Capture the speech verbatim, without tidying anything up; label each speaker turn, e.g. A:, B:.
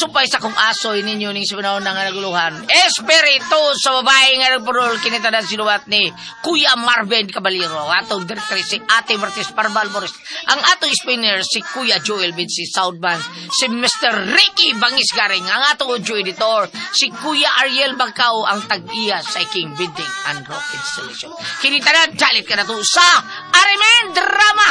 A: supay sa kong asoy ninyo ning sa panahon nga naguluhan. Espiritu sa babae nga nagpurol kinita na sinuwat ni Kuya Marvin Caballero. Atong director si Ate Martis Parbal Morris. Ang atong spinner si Kuya Joel Vinci Soundman. Si Mister Ricky Bangis Garing. Ang atong audio editor si Kuya Ariel Bagcao ang tag-iya sa King Building and Rock Installation. Kinita na, jalit ka na to sa Arimen Drama!